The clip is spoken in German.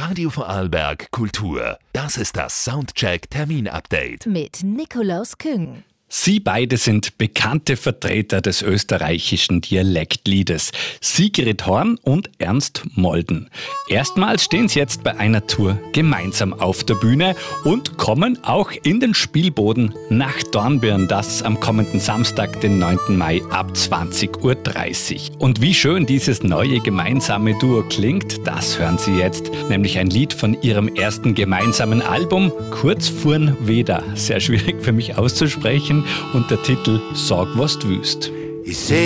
Radio Vorarlberg Kultur. Das ist das Soundcheck-Termin-Update. Mit Nikolaus Küng. Sie beide sind bekannte Vertreter des österreichischen Dialektliedes, Sigrid Horn und Ernst Molden. Erstmals stehen sie jetzt bei einer Tour gemeinsam auf der Bühne und kommen auch in den Spielboden nach Dornbirn, das am kommenden Samstag, den 9. Mai ab 20:30 Uhr. Und wie schön dieses neue gemeinsame Duo klingt, das hören Sie jetzt, nämlich ein Lied von ihrem ersten gemeinsamen Album, Kurz vorn Weder. Sehr schwierig für mich auszusprechen. Und der Titel Sag was du wüsst. Ich seh